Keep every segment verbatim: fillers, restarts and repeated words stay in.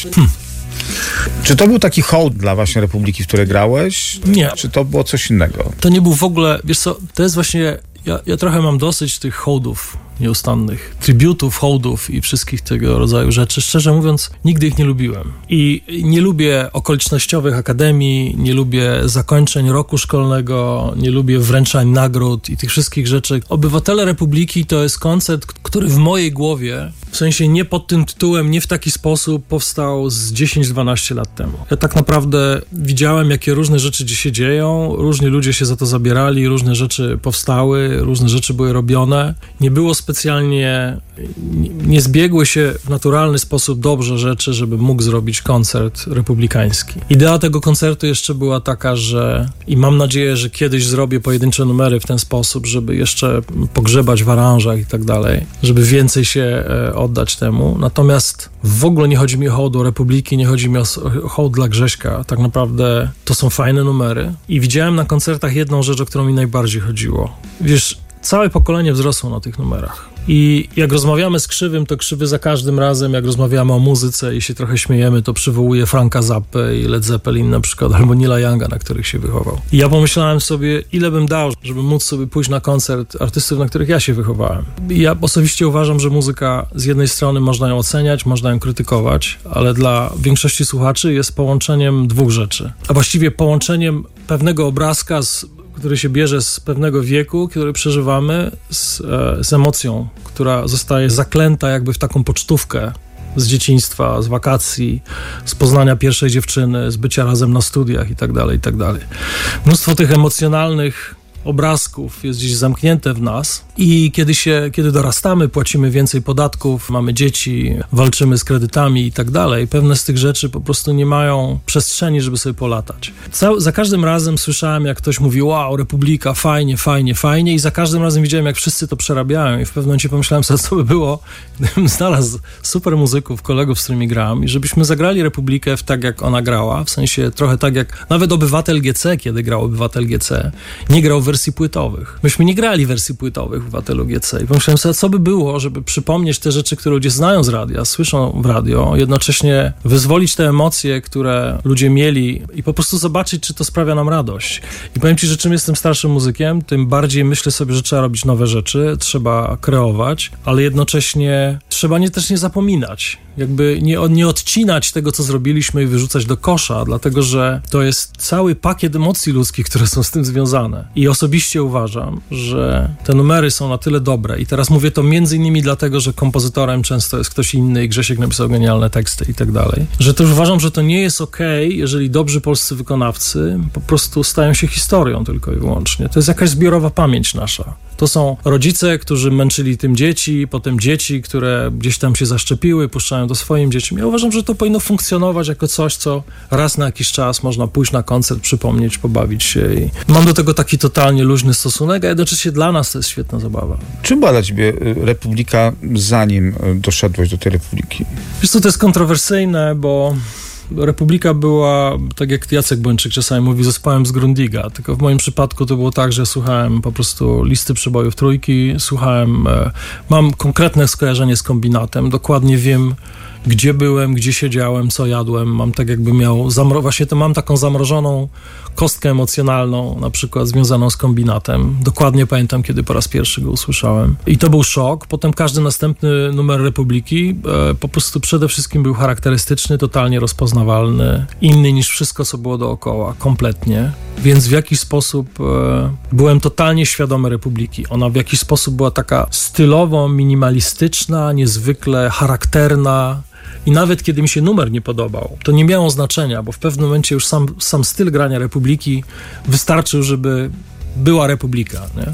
Hmm. Czy to był taki hołd dla właśnie Republiki, w której grałeś? Nie. Czy to było coś innego? To nie był w ogóle, wiesz co, to jest właśnie, ja, ja trochę mam dosyć tych hołdów nieustannych, tributów, hołdów i wszystkich tego rodzaju rzeczy. Szczerze mówiąc, nigdy ich nie lubiłem. I nie lubię okolicznościowych akademii, nie lubię zakończeń roku szkolnego, nie lubię wręczań nagród i tych wszystkich rzeczy. Obywatele Republiki to jest koncept, który w mojej głowie, w sensie nie pod tym tytułem, nie w taki sposób, powstał z dziesięć dwanaście lat temu. Ja tak naprawdę widziałem, jakie różne rzeczy gdzie się dzieją, różni ludzie się za to zabierali, różne rzeczy powstały, różne rzeczy były robione. Nie było specjalnie, nie zbiegły się w naturalny sposób dobrze rzeczy, żeby mógł zrobić koncert republikański. Idea tego koncertu jeszcze była taka, że i mam nadzieję, że kiedyś zrobię pojedyncze numery w ten sposób, żeby jeszcze pogrzebać w aranżach i tak dalej, żeby więcej się e, oddać temu. Natomiast w ogóle nie chodzi mi o hołd do Republiki, nie chodzi mi o, o hołd dla Grześka. Tak naprawdę to są fajne numery i widziałem na koncertach jedną rzecz, o którą mi najbardziej chodziło. Wiesz, całe pokolenie wzrosło na tych numerach. I jak rozmawiamy z Krzywym, to Krzywy za każdym razem, jak rozmawiamy o muzyce i się trochę śmiejemy, to przywołuje Franka Zappę i Led Zeppelin na przykład, albo Neila Younga, na których się wychował. I ja pomyślałem sobie, ile bym dał, żeby móc sobie pójść na koncert artystów, na których ja się wychowałem. I ja osobiście uważam, że muzyka z jednej strony można ją oceniać, można ją krytykować, ale dla większości słuchaczy jest połączeniem dwóch rzeczy. A właściwie połączeniem pewnego obrazka z który się bierze z pewnego wieku, który przeżywamy, z, e, z emocją, która zostaje zaklęta jakby w taką pocztówkę z dzieciństwa, z wakacji, z poznania pierwszej dziewczyny, z bycia razem na studiach i tak dalej, i tak dalej. Mnóstwo tych emocjonalnych obrazków jest gdzieś zamknięte w nas i kiedy się, kiedy dorastamy, płacimy więcej podatków, mamy dzieci, walczymy z kredytami i tak dalej, pewne z tych rzeczy po prostu nie mają przestrzeni, żeby sobie polatać. Ca- za każdym razem słyszałem, jak ktoś mówi, wow, Republika, fajnie, fajnie, fajnie i za każdym razem widziałem, jak wszyscy to przerabiają i w pewnym momencie pomyślałem sobie, co by było, gdybym znalazł super muzyków, kolegów, z którymi grałem i żebyśmy zagrali Republikę w tak, jak ona grała, w sensie trochę tak, jak nawet Obywatel G C, kiedy grał Obywatel G C, nie grał w wersji płytowych. Myśmy nie grali wersji płytowych w Obywatelu G C i pomyślałem sobie, co by było, żeby przypomnieć te rzeczy, które ludzie znają z radia, słyszą w radio, jednocześnie wyzwolić te emocje, które ludzie mieli i po prostu zobaczyć, czy to sprawia nam radość. I powiem ci, że czym jestem starszym muzykiem, tym bardziej myślę sobie, że trzeba robić nowe rzeczy, trzeba kreować, ale jednocześnie trzeba nie, też nie zapominać. Jakby nie, nie odcinać tego, co zrobiliśmy i wyrzucać do kosza, dlatego, że to jest cały pakiet emocji ludzkich, które są z tym związane. I osobiście uważam, że te numery są na tyle dobre i teraz mówię to między innymi dlatego, że kompozytorem często jest ktoś inny i Grzesiek napisał genialne teksty i tak dalej, że też uważam, że to nie jest okej, okay, jeżeli dobrzy polscy wykonawcy po prostu stają się historią tylko i wyłącznie. To jest jakaś zbiorowa pamięć nasza. To są rodzice, którzy męczyli tym dzieci, potem dzieci, które gdzieś tam się zaszczepiły, puszczają to swoim dzieciom. Ja uważam, że to powinno funkcjonować jako coś, co raz na jakiś czas można pójść na koncert, przypomnieć, pobawić się. I mam do tego taki totalnie luźny stosunek, a jednocześnie dla nas to jest świetna zabawa. Czym była dla ciebie Republika, zanim doszedłeś do tej Republiki? Wiesz co, to jest kontrowersyjne, bo Republika była, tak jak Jacek Bończyk czasami mówi, zespołem z Grundiga, tylko w moim przypadku to było tak, że słuchałem po prostu listy przebojów Trójki, słuchałem, e, mam konkretne skojarzenie z kombinatem, dokładnie wiem, gdzie byłem, gdzie siedziałem, co jadłem, mam tak jakby miał, zamro- właśnie to mam taką zamrożoną kostkę emocjonalną, na przykład związaną z kombinatem. Dokładnie pamiętam, kiedy po raz pierwszy go usłyszałem. I to był szok. Potem każdy następny numer Republiki e, po prostu przede wszystkim był charakterystyczny, totalnie rozpoznawalny, inny niż wszystko, co było dookoła, kompletnie. Więc w jakiś sposób e, byłem totalnie świadomy Republiki. Ona w jakiś sposób była taka stylowo, minimalistyczna, niezwykle charakterna. I nawet kiedy mi się numer nie podobał, to nie miało znaczenia, bo w pewnym momencie już sam, sam styl grania Republiki wystarczył, żeby była Republika, nie?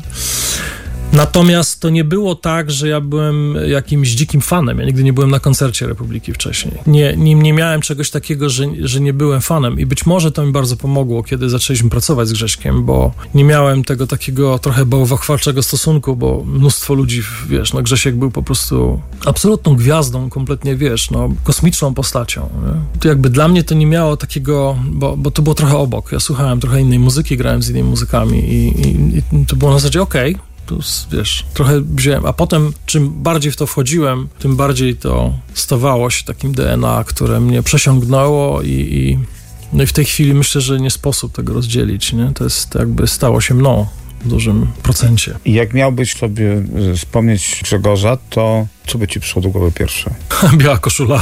Natomiast to nie było tak, że ja byłem jakimś dzikim fanem. Ja nigdy nie byłem na koncercie Republiki wcześniej. Nie, nie, nie miałem czegoś takiego, że, że nie byłem fanem i być może to mi bardzo pomogło, kiedy zaczęliśmy pracować z Grześkiem, bo nie miałem tego takiego trochę bałwochwalczego stosunku, bo mnóstwo ludzi, wiesz, no Grzesiek był po prostu absolutną gwiazdą, kompletnie, wiesz, no kosmiczną postacią. Nie? To jakby dla mnie to nie miało takiego, bo, bo to było trochę obok. Ja słuchałem trochę innej muzyki, grałem z innymi muzykami i, i, i to było na zasadzie okej, okay, Tu, wiesz, trochę wziąłem, a potem czym bardziej w to wchodziłem, tym bardziej to stawało się takim D N A, które mnie przesiągnęło i, i no i w tej chwili myślę, że nie sposób tego rozdzielić, nie? To jest jakby stało się mną w dużym procencie. I jak miałbyś sobie wspomnieć Grzegorza, to co by ci przyszło do głowy pierwsze? Biała koszula.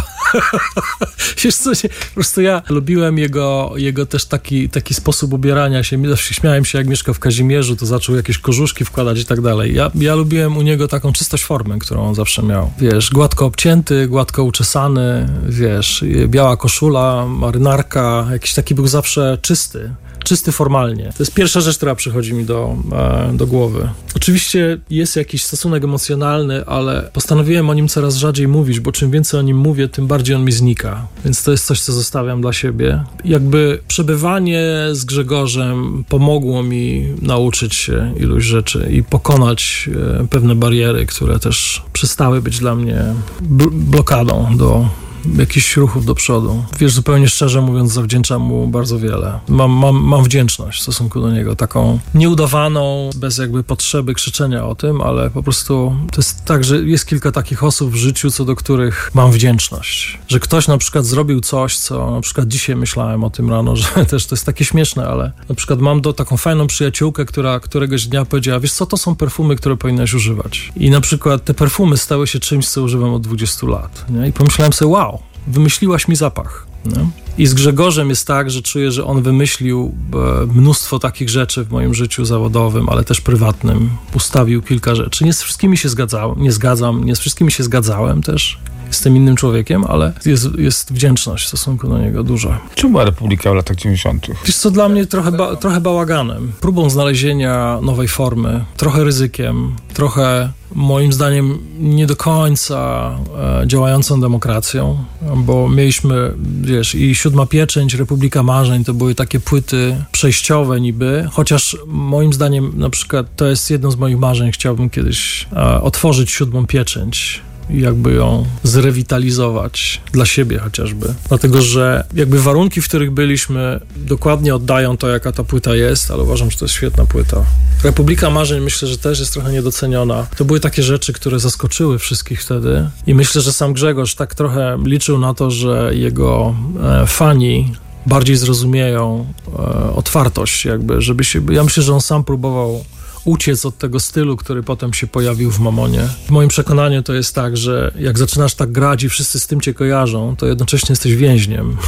Wiesz co, nie, po prostu ja lubiłem jego, jego też taki, taki sposób ubierania się. Zawsze śmiałem się, jak mieszkał w Kazimierzu, to zaczął jakieś kożuszki wkładać i tak dalej. Ja, ja lubiłem u niego taką czystość formy, którą on zawsze miał. Wiesz, gładko obcięty, gładko uczesany, wiesz, biała koszula, marynarka, jakiś taki był zawsze czysty. Czysty formalnie. To jest pierwsza rzecz, która przychodzi mi do, e, do głowy. Oczywiście jest jakiś stosunek emocjonalny, ale postanowiłem o nim coraz rzadziej mówić, bo czym więcej o nim mówię, tym bardziej on mi znika. Więc to jest coś, co zostawiam dla siebie. Jakby przebywanie z Grzegorzem pomogło mi nauczyć się iluś rzeczy i pokonać e, pewne bariery, które też przestały być dla mnie bl- blokadą do jakichś ruchów do przodu. Wiesz, zupełnie szczerze mówiąc, zawdzięczam mu bardzo wiele. Mam, mam, mam wdzięczność w stosunku do niego, taką nieudawaną, bez jakby potrzeby krzyczenia o tym, ale po prostu to jest tak, że jest kilka takich osób w życiu, co do których mam wdzięczność. Że ktoś na przykład zrobił coś, co na przykład dzisiaj myślałem o tym rano, że też to jest takie śmieszne, ale na przykład mam do taką fajną przyjaciółkę, która któregoś dnia powiedziała, wiesz co, to są perfumy, które powinnaś używać. I na przykład te perfumy stały się czymś, co używam od dwudziestu lat. Nie? I pomyślałem sobie, wow, wymyśliłaś mi zapach. Nie? I z Grzegorzem jest tak, że czuję, że on wymyślił mnóstwo takich rzeczy w moim życiu zawodowym, ale też prywatnym. Ustawił kilka rzeczy. Nie z wszystkimi się zgadzałem, nie zgadzam, nie z wszystkimi się zgadzałem też. Jestem innym człowiekiem, ale jest, jest wdzięczność w stosunku do niego duża. Czym była Republika w latach dziewięćdziesiątych? Wiesz co, dla mnie trochę, ba, trochę bałaganem. Próbą znalezienia nowej formy, trochę ryzykiem, trochę moim zdaniem nie do końca e, działającą demokracją, bo mieliśmy, wiesz, i Siódma Pieczęć, Republika Marzeń, to były takie płyty przejściowe niby, chociaż moim zdaniem na przykład to jest jedno z moich marzeń, chciałbym kiedyś e, otworzyć Siódmą Pieczęć i jakby ją zrewitalizować dla siebie chociażby. Dlatego, że jakby warunki, w których byliśmy, dokładnie oddają to, jaka ta płyta jest, ale uważam, że to jest świetna płyta. Republika Marzeń myślę, że też jest trochę niedoceniona. To były takie rzeczy, które zaskoczyły wszystkich wtedy i myślę, że sam Grzegorz tak trochę liczył na to, że jego e, fani bardziej zrozumieją e, otwartość jakby, żeby się... Ja myślę, że on sam próbował uciec od tego stylu, który potem się pojawił w Mamonie. W moim przekonaniu to jest tak, że jak zaczynasz tak grać i wszyscy z tym cię kojarzą, to jednocześnie jesteś więźniem.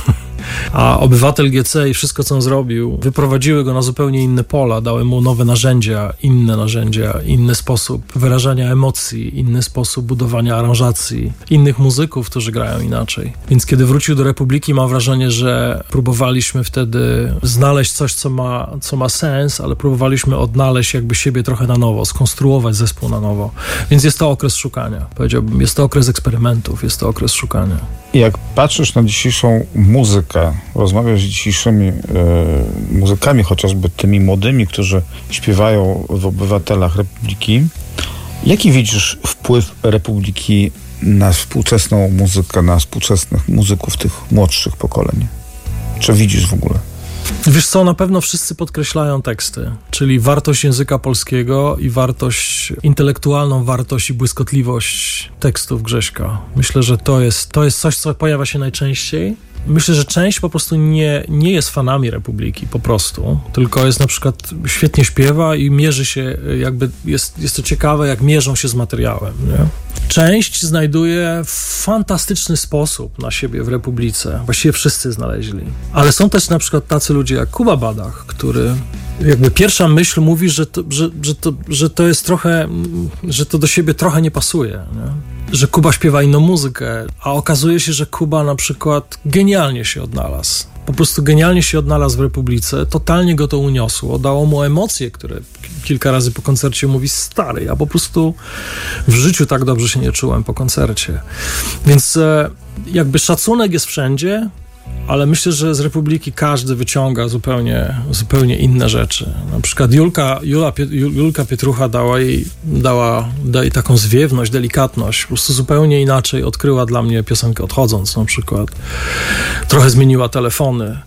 A Obywatel G C i wszystko, co on zrobił, wyprowadziły go na zupełnie inne pola, dały mu nowe narzędzia, inne narzędzia, inny sposób wyrażania emocji, inny sposób budowania aranżacji, innych muzyków, którzy grają inaczej. Więc kiedy wrócił do Republiki, mam wrażenie, że próbowaliśmy wtedy znaleźć coś, co ma, co ma sens, ale próbowaliśmy odnaleźć jakby siebie trochę na nowo, skonstruować zespół na nowo. Więc jest to okres szukania. Powiedziałbym, jest to okres eksperymentów, jest to okres szukania. Jak patrzysz na dzisiejszą muzykę, rozmawiasz z dzisiejszymi e, muzykami, chociażby tymi młodymi, którzy śpiewają w Obywatelach Republiki, jaki widzisz wpływ Republiki na współczesną muzykę, na współczesnych muzyków tych młodszych pokoleń? Czy widzisz w ogóle? Wiesz co, na pewno wszyscy podkreślają teksty, czyli wartość języka polskiego i wartość, intelektualną wartość i błyskotliwość tekstów Grześka. Myślę, że to jest, to jest coś, co pojawia się najczęściej. Myślę, że część po prostu nie, nie jest fanami Republiki, po prostu, tylko jest na przykład świetnie śpiewa i mierzy się, jakby jest, jest to ciekawe, jak mierzą się z materiałem, nie? Część znajduje fantastyczny sposób na siebie w Republice. Właściwie wszyscy znaleźli. Ale są też na przykład tacy ludzie jak Kuba Badach, który jakby pierwsza myśl mówi, że to, że, że to, że to jest trochę, że to do siebie trochę nie pasuje, nie? Że Kuba śpiewa inną muzykę, a okazuje się, że Kuba na przykład genialnie się odnalazł. Po prostu genialnie się odnalazł w Republice, totalnie go to uniosło, dało mu emocje, które kilka razy po koncercie mówi, stary, ja po prostu w życiu tak dobrze się nie czułem po koncercie. Więc jakby szacunek jest wszędzie, ale myślę, że z Republiki każdy wyciąga zupełnie, zupełnie inne rzeczy. Na przykład Julka, Jula, Julka Pietrucha dała jej, dała, dała jej taką zwiewność, delikatność. Po prostu zupełnie inaczej odkryła dla mnie piosenkę Odchodząc na przykład. Trochę zmieniła telefony.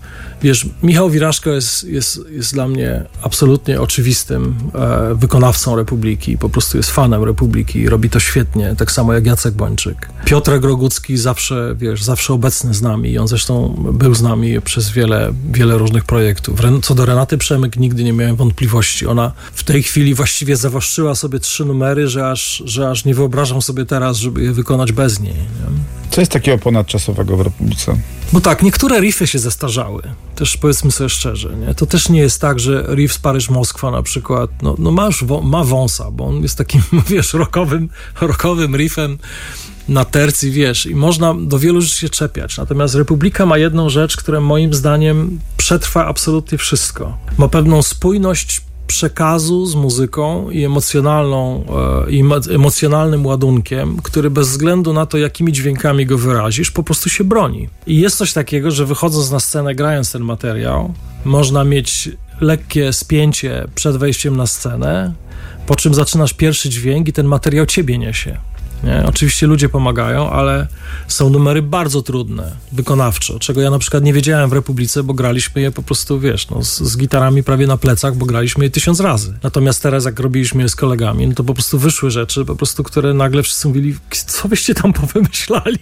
Wiesz, Michał Wiraszko jest, jest, jest dla mnie absolutnie oczywistym e, wykonawcą Republiki. Po prostu jest fanem Republiki i robi to świetnie, tak samo jak Jacek Bończyk. Piotrek Rogucki zawsze, wiesz, zawsze obecny z nami i on zresztą był z nami przez wiele, wiele różnych projektów. Co do Renaty Przemyk nigdy nie miałem wątpliwości. Ona w tej chwili właściwie zawłaszczyła sobie trzy numery, że aż, że aż nie wyobrażam sobie teraz, żeby je wykonać bez niej. Nie? Co jest takiego ponadczasowego w Republice? Bo tak, niektóre riffy się zestarzały. Też powiedzmy sobie szczerze, nie? To też nie jest tak, że riff z Paryż-Moskwa na przykład, no, no ma, już, ma wąsa, bo on jest takim, wiesz, rockowym, rockowym riffem na tercji, wiesz, i można do wielu rzeczy się czepiać. Natomiast Republika ma jedną rzecz, która moim zdaniem przetrwa absolutnie wszystko. Ma pewną spójność przekazu z muzyką i emocjonalną, i emocjonalnym ładunkiem, który bez względu na to, jakimi dźwiękami go wyrazisz, po prostu się broni. I jest coś takiego, że wychodząc na scenę, grając ten materiał, można mieć lekkie spięcie przed wejściem na scenę, po czym zaczynasz pierwszy dźwięk i ten materiał ciebie niesie. Nie? Oczywiście ludzie pomagają, ale są numery bardzo trudne, wykonawczo, czego ja na przykład nie wiedziałem w Republice, bo graliśmy je po prostu, wiesz, no, z, z gitarami prawie na plecach, bo graliśmy je tysiąc razy. Natomiast teraz, jak robiliśmy je z kolegami, no to po prostu wyszły rzeczy, po prostu, które nagle wszyscy mówili, co byście tam powymyślali?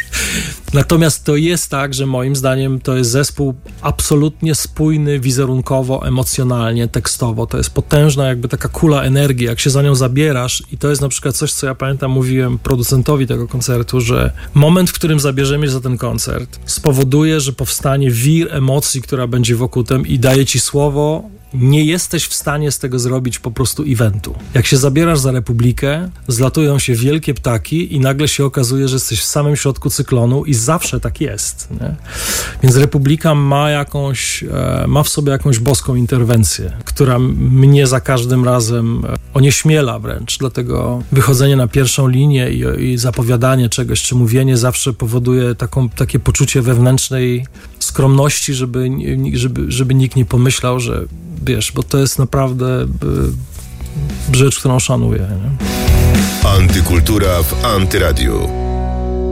Natomiast to jest tak, że moim zdaniem to jest zespół absolutnie spójny wizerunkowo, emocjonalnie, tekstowo. To jest potężna jakby taka kula energii, jak się za nią zabierasz i to jest na przykład coś, co ja pamiętam, mówiłem producentowi tego koncertu, że moment, w którym zabierzemy się za ten koncert, spowoduje, że powstanie wir emocji, która będzie wokół tym i daje ci słowo, nie jesteś w stanie z tego zrobić po prostu eventu. Jak się zabierasz za Republikę, zlatują się wielkie ptaki i nagle się okazuje, że jesteś w samym środku cyklonu i zawsze tak jest. Nie? Więc Republika ma jakąś, e, ma w sobie jakąś boską interwencję, która mnie za każdym razem onieśmiela wręcz. Dlatego wychodzenie na pierwszą linię i, i zapowiadanie czegoś, czy mówienie zawsze powoduje taką, takie poczucie wewnętrznej skromności, żeby, żeby, żeby nikt nie pomyślał, że wiesz, bo to jest naprawdę y, rzecz, którą szanuję. Nie? Antykultura w Antyradiu.